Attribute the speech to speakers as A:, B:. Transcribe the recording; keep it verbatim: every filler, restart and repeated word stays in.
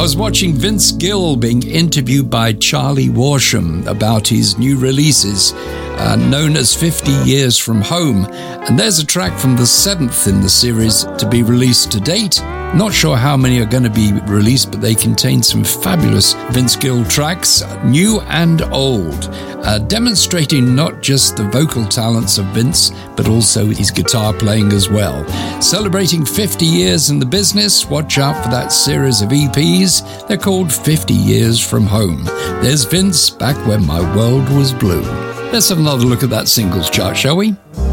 A: was watching Vince Gill being interviewed by Charlie Worsham about his new releases, uh, known as fifty years from Home. And there's a track from the seventh in the series to be released to date. Not sure how many are going to be released, but they contain some fabulous Vince Gill tracks, new and old, uh, demonstrating not just the vocal talents of Vince, but also his guitar playing as well. Celebrating fifty years in the business, watch out for that series of E Ps. They're called fifty years from Home. There's Vince, Back When My World Was Blue. Let's have another look at that singles chart, shall we?